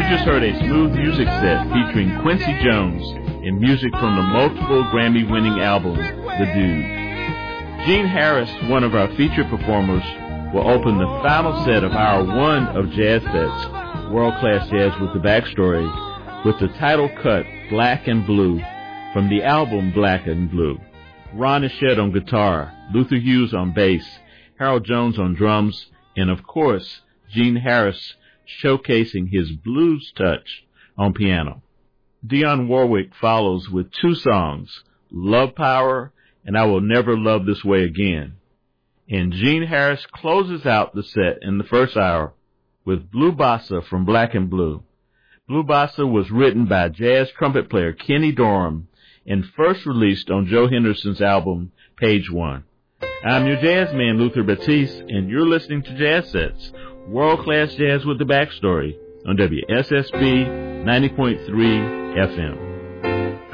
just heard a smooth music set featuring Quincy Jones and music from the multiple Grammy-winning album, The Dude. Gene Harris, one of our featured performers, will open the final set of Hour 1 of Jazz Fest, World Class Jazz with the Backstory, with the title cut, Black and Blue, from the album Black and Blue. Ron Eschet on guitar, Luther Hughes on bass, Harold Jones on drums, and of course, Gene Harris showcasing his blues touch on piano. Dionne Warwick follows with two songs, Love Power and I Will Never Love This Way Again. And Gene Harris closes out the set in the first hour with Blue Bossa from Black and Blue. Blue Bossa was written by jazz trumpet player Kenny Dorham and first released on Joe Henderson's album, Page One. I'm your jazz man, Luther Batiste, and you're listening to Jazz Sets, world-class jazz with the backstory on WSSB 90.3 FM.